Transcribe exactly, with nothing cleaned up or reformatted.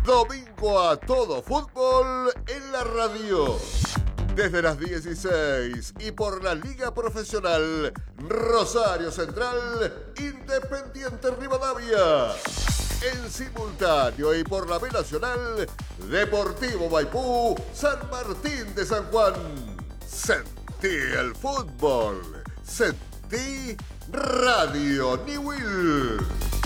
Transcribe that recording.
Domingo a todo fútbol en la radio. Desde las dieciséis y por la Liga Profesional Rosario Central, Independiente Rivadavia. En simultáneo y por la B Nacional, Deportivo Maipú, San Martín de San Juan. Sentí el fútbol. Sentí Radio Newell.